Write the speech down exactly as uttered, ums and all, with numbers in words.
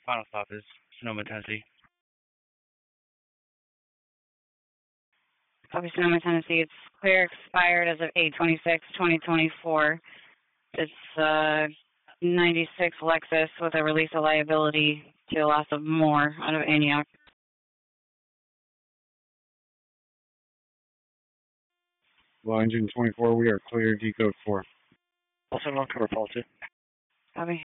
final stop is Sonoma, Tennessee. Copy, Sonoma, Tennessee. It's clear expired as of eight twenty-six twenty twenty-four. It's uh ninety-six Lexus with a release of liability to a loss of more out of Antioch. Well, engine twenty-four, we are clear, decode four. Also, wrong cover policy. Copy.